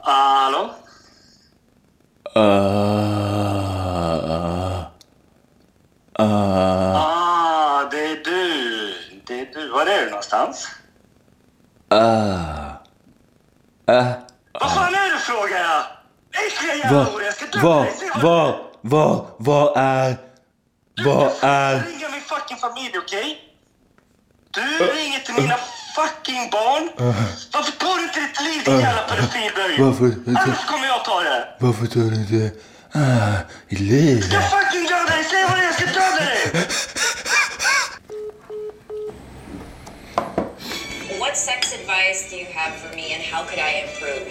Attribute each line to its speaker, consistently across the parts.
Speaker 1: Hallå? Det är du. Det är du. Var är du någonstans? Vad fan är det, frågar jag? Äckliga jävla ord, jag ska döda dig.
Speaker 2: Vad är...
Speaker 1: Du ringer min fucking familj, okej? Du ringer till mina fucking barn. Varför tar du inte ditt liv, din jävla pedofilböj? Annars kommer jag ta det.
Speaker 2: Varför tar du inte i liv?
Speaker 1: Jag ska fucking döda dig, säg vad det är, jag ska döda dig.
Speaker 3: What sex advice do you have for me and how could I improve?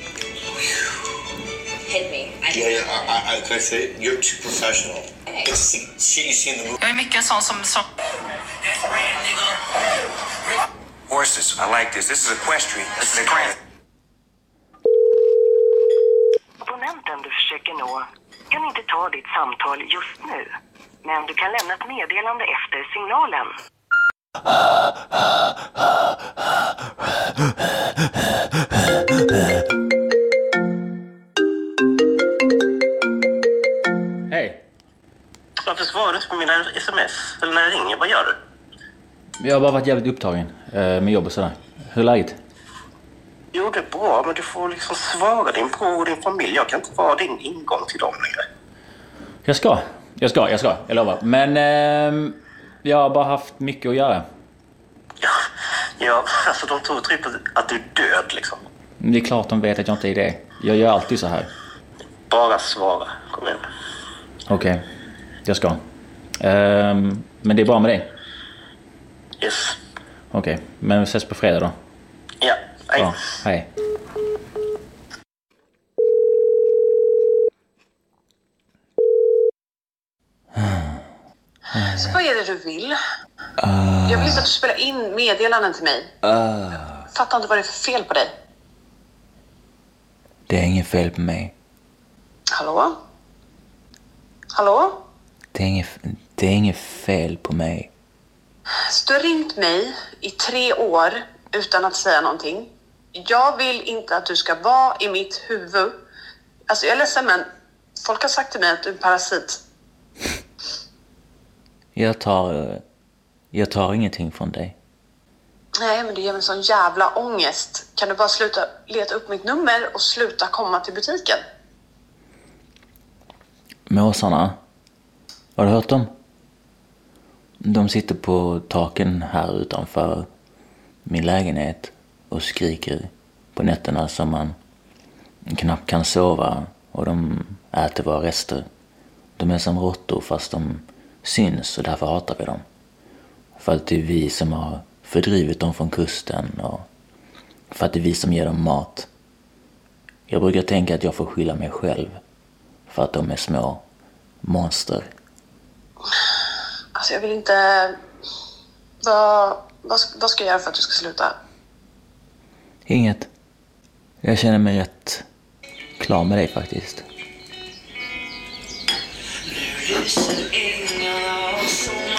Speaker 3: Hit me.
Speaker 4: I can I say you're too professional. It's shit you see in the movie.
Speaker 5: Jag är mycket sån som
Speaker 6: Horses, I like this. This is equestrian. This is a grand.
Speaker 7: Abonnenten du försöker nå kan inte ta ditt samtal just nu. Men du kan lämna ett meddelande efter signalen.
Speaker 2: Hej.
Speaker 1: Varför svarar du inte på mina sms? Eller när jag ringer, vad gör du?
Speaker 2: Jag har bara varit jävligt upptagen med jobb och sådär. Hur är läget?
Speaker 1: Jo, det är bra, men du får liksom svara din bror och din familj. Jag kan inte vara din ingång till dem längre.
Speaker 2: Jag ska. Jag lovar. Men jag har bara haft mycket att göra.
Speaker 1: Ja, alltså de tror typ att du är död liksom.
Speaker 2: Det är klart de vet att jag inte är det. Jag gör alltid så här.
Speaker 1: Bara svara, kom igen.
Speaker 2: Okej, jag ska. Men det är bra med dig?
Speaker 1: Yes.
Speaker 2: Okej, men vi ses på fredag då.
Speaker 1: Ja, hej.
Speaker 2: Ja, hej.
Speaker 5: Så vad är det du vill? Jag vill inte att du spelar in meddelanden till mig. Fattar inte vad det är för fel på dig.
Speaker 2: Det är inget fel på mig.
Speaker 5: Hallå? Hallå?
Speaker 2: Det är inget fel på mig.
Speaker 5: Så du har ringt mig i 3 år utan att säga någonting. Jag vill inte att du ska vara i mitt huvud. Alltså jag är ledsen, men folk har sagt till mig att du är en parasit.
Speaker 2: Jag tar ingenting från dig.
Speaker 5: Nej, men det ger mig sån jävla ångest. Kan du bara sluta leta upp mitt nummer och sluta komma till butiken?
Speaker 2: Måsarna. Har du hört dem? De sitter på taken här utanför min lägenhet och skriker på nätterna som man knappt kan sova, och de äter våra rester. De är som råttor fast de syns, och därför hatar vi dem. För att det är vi som har fördrivit dem från kusten, och för att det är vi som ger dem mat. Jag brukar tänka att jag får skylla mig själv för att de är små monster.
Speaker 5: Alltså jag vill inte... Vad ska jag göra för att du ska sluta?
Speaker 2: Inget. Jag känner mig rätt klar med dig faktiskt.
Speaker 6: Nu lyser änglarna och